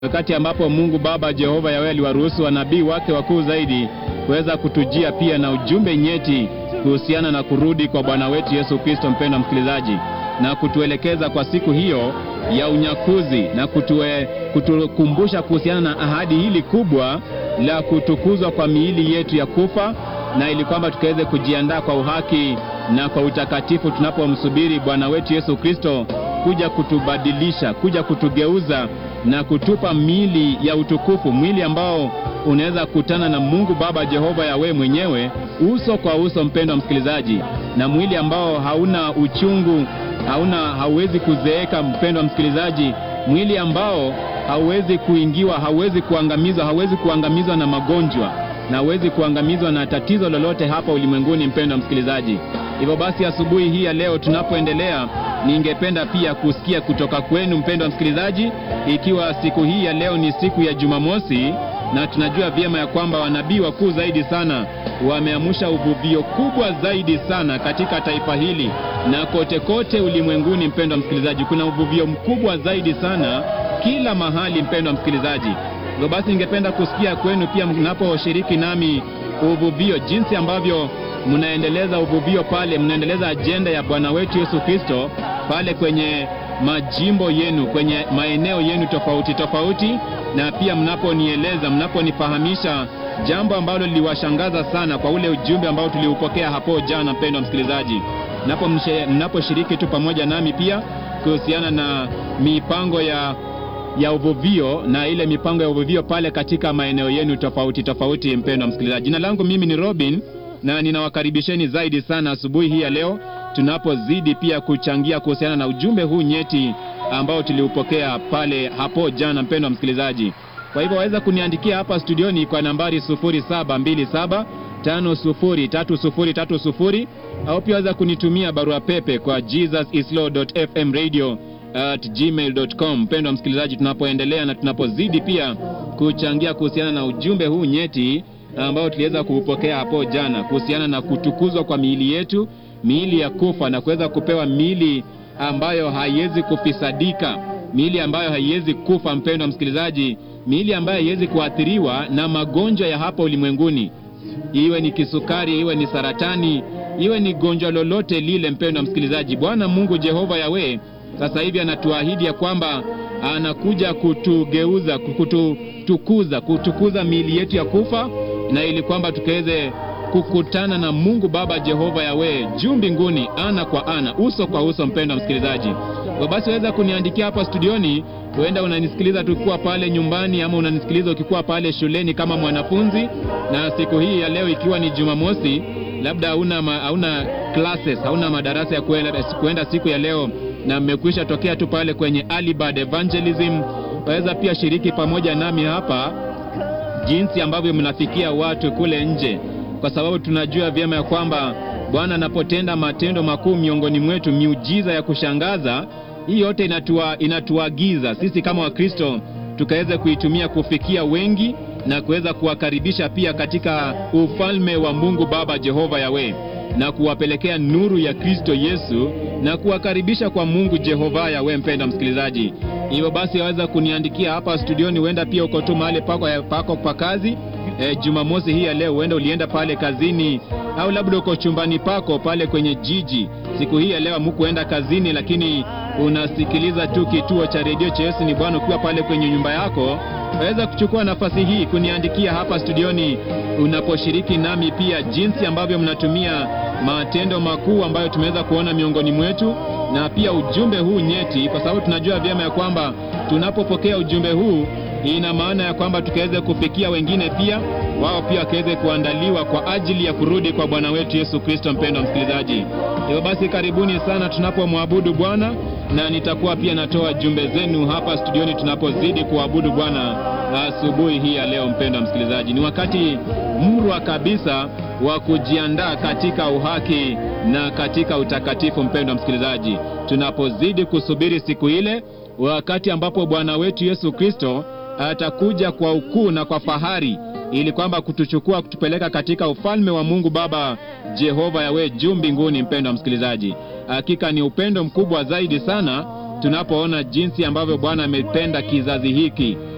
wakati ambapo Mungu Baba Jehova Yawe aliwaruhusu wanabii wake wakuu zaidi kuweza kutujia pia na ujumbe nyeti kuhusiana na kurudi kwa Bwana wetu Yesu Kristo, mpendwa msikilizaji, na kutuelekeza kwa siku hiyo ya unyakuzi na kutukumbusha kuhusiana na ahadi hili kubwa la kutukuzwa kwa miili yetu ya kufa, na ili kwamba tukaweze kujiandaa kwa uhaki na kwa utakatifu tunapomsubiri Bwana wetu Yesu Kristo kuja kutubadilisha, kuja kutugeuza na kutupa miili ya utukufu, mwili ambao unaweza kutana na Mungu Baba Jehova Yawe mwenyewe uso kwa uso, mpendwa msikilizaji, na mwili ambao hauna uchungu, hauwezi kuzeeka, mpendwa msikilizaji, mwili ambao hauwezi kuingiwa, hauwezi kuangamizwa na magonjwa, na hauwezi kuangamizwa na tatizo lolote hapa ulimwenguni, mpendwa msikilizaji. Hivyo basi asubuhi hii ya leo tunapoendelea, ningependa pia kusikia kutoka kwenu, mpendwa msikilizaji, ikiwa siku hii ya leo ni siku ya Jumamosi, na tunajua vyema ya kwamba wanabii wakuu zaidi sana wameamsha uvuvio kubwa zaidi sana katika taifa hili na kote kote ulimwenguni, mpendwa msikilizaji. Kuna uvuvio mkubwa zaidi sana kila mahali, mpendwa msikilizaji. Hivyo basi ningependa kusikia kwenu pia mnaposhiriki nami uvuvio, jinsi ambavyo mnaendeleza uvuvio pale, mnaendeleza ajenda ya Bwana wetu Yesu Kristo pale kwenye majimbo yenu, kwenye maeneo yenu tofauti tofauti, na pia mnaponifahamisha jambo ambalo liliwashangaza sana kwa ule ujumbe ambao tuliupokea hapo jana, mpendwa msikilizaji, mnaposhiriki tu pamoja nami pia kuhusiana na mipango ya uvuvio na ile mipango ya uvuvio pale katika maeneo yenu tofauti tofauti, mpendwa msikilizaji. Jina langu mimi ni Robin, na ninawakaribisheni zaidi sana asubuhi hii ya leo tunapozidi pia kuchangia kuhusiana na ujumbe huu nyeti ambao tuliupokea pale hapo jana, mpendwa msikilizaji. Kwa hivyo waweza kuniandikia hapa studioni kwa nambari 0727503030, au pia waweza kunitumia barua pepe kwa jesusislow.fmradio@gmail.com. mpendwa msikilizaji, tunapoendelea na tunapozidi pia kuchangia kuhusiana na ujumbe huu nyeti ambao tuliweza kuupokea hapo jana kuhusiana na kutukuzwa kwa miili yetu, miili ya kufa, na kuweza kupewa miili ambayo haiwezi kufisadika, miili ambayo haiwezi kufa, mpendwa msikilizaji, miili ambayo haiwezi kuathiriwa na magonjwa ya hapa ulimwenguni, iwe ni kisukari, iwe ni saratani, iwe ni gonjwa lolote lile, mpendwa msikilizaji. Bwana Mungu Jehova Yawe sasa hivi anatuahidi ya kwamba anakuja kutugeuza, kutukuza miili yetu ya kufa, na ili kwamba tukaweze kukutana na Mungu Baba Jehova Yawe juu mbinguni, ana kwa ana, uso kwa uso, mpendwa msikilizaji. Kwa basi waweza kuniandikia hapa studioni, huenda unanisikiliza tukikuwa pale nyumbani, ama unanisikiliza ukikuwa pale shuleni kama mwanafunzi, na siku hii ya leo ikiwa ni Jumamosi, labda hauna classes, hauna madarasa ya kuenda siku ya leo, na mmekwisha tokea tu pale kwenye early bird evangelism, waweza pia shiriki pamoja nami hapa jinsi ambavyo mnafikia watu kule nje, kwa sababu tunajua vyema ya kwamba Bwana anapotenda matendo makuu miongoni mwetu, miujiza ya kushangaza, hii yote inatuagiza sisi kama Wakristo tukaweze kuitumia kufikia wengi na kuweza kuwakaribisha pia katika ufalme wa Mungu Baba Jehova Yawe, na kuwapelekea nuru ya Kristo Yesu na kuwakaribisha kwa Mungu Jehova Yawe, mpendwa msikilizaji. Hivyo basi waweza kuniandikia hapa studioni, huenda pia uko tu mahali pako pa kazi, Jumamosi hii ya leo, huenda ulienda pale kazini, au labda uko chumbani pako pale kwenye jiji siku hii ya leo, mkuenda kazini lakini unasikiliza tu kituo cha redio cha Yesu ni Bwana ukiwa pale kwenye nyumba yako. Waweza kuchukua nafasi hii kuniandikia hapa studioni unaposhiriki nami pia jinsi ambavyo mnatumia matendo makuu ambayo tumeweza kuona miongoni mwetu, na pia ujumbe huu nyeti, kwa sababu tunajua vyema ya kwamba tunapopokea ujumbe huu ina maana ya kwamba tukaweze kufikia wengine pia, wao pia wakaweze kuandaliwa kwa ajili ya kurudi kwa Bwana wetu Yesu Kristo, mpendwa msikilizaji. Hivyo basi karibuni sana tunapomwabudu Bwana, na nitakuwa pia natoa jumbe zenu hapa studioni tunapozidi kuabudu Bwana asubuhi hii ya leo, mpendwa msikilizaji. Ni wakati murwa kabisa wa kujiandaa katika uhaki na katika utakatifu, mpendwa msikilizaji, tunapozidi kusubiri siku ile, wakati ambapo Bwana wetu Yesu Kristo atakuja kwa ukuu na kwa fahari, ili kwamba kutuchukua, kutupeleka katika ufalme wa Mungu Baba Jehova Yawe juu mbinguni, mpendwa msikilizaji. Hakika ni upendo mkubwa zaidi sana tunapoona jinsi ambavyo Bwana amependa kizazi hiki